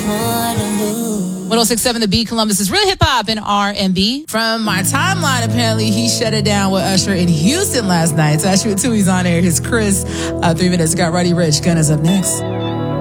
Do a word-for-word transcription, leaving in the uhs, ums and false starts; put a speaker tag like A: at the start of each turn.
A: one oh six point seven The Beat, Columbus is real hip hop and R and B. From my timeline, apparently he shut it down with Usher in Houston last night. So Usher with two, he's on air. His Chris, uh, three minutes. Got Roddy Ricch. Gunna's up next.